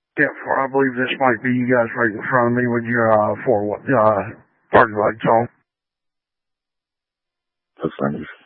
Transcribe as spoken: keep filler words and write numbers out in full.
Yeah, I believe this might be you guys right in front of me with your uh, four uh, party lights on. That's nice.